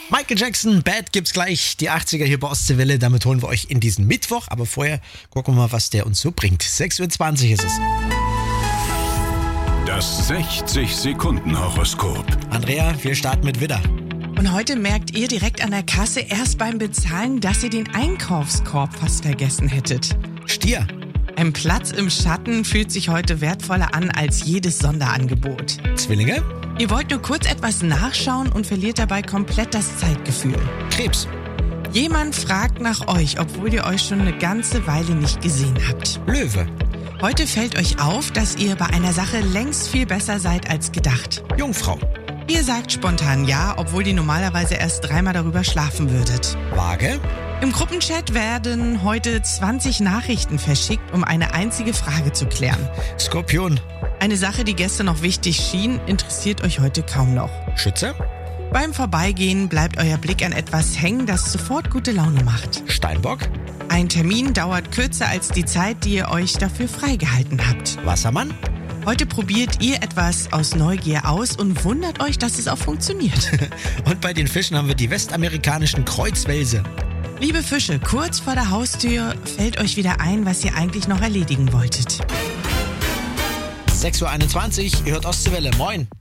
Michael Jackson, Bad gibt's gleich, die 80er hier bei Ostseewelle. Damit holen wir euch in diesen Mittwoch. Aber vorher gucken wir mal, was der uns so bringt. 6:20 Uhr ist es. Das 60-Sekunden-Horoskop. Andrea, wir starten mit Widder. Und heute merkt ihr direkt an der Kasse erst beim Bezahlen, dass ihr den Einkaufskorb fast vergessen hättet. Stier. Ein Platz im Schatten fühlt sich heute wertvoller an als jedes Sonderangebot. Zwillinge. Ihr wollt nur kurz etwas nachschauen und verliert dabei komplett das Zeitgefühl. Krebs. Jemand fragt nach euch, obwohl ihr euch schon eine ganze Weile nicht gesehen habt. Löwe. Heute fällt euch auf, dass ihr bei einer Sache längst viel besser seid als gedacht. Jungfrau. Ihr sagt spontan ja, obwohl ihr normalerweise erst 3-mal darüber schlafen würdet. Waage. Im Gruppenchat werden heute 20 Nachrichten verschickt, um eine einzige Frage zu klären. Skorpion. Eine Sache, die gestern noch wichtig schien, interessiert euch heute kaum noch. Schütze. Beim Vorbeigehen bleibt euer Blick an etwas hängen, das sofort gute Laune macht. Steinbock. Ein Termin dauert kürzer als die Zeit, die ihr euch dafür freigehalten habt. Wassermann. Heute probiert ihr etwas aus Neugier aus und wundert euch, dass es auch funktioniert. Und bei den Fischen haben wir die westamerikanischen Kreuzwelse. Liebe Fische, kurz vor der Haustür fällt euch wieder ein, was ihr eigentlich noch erledigen wolltet. 6:21 Uhr, ihr hört Ostseewelle. Moin.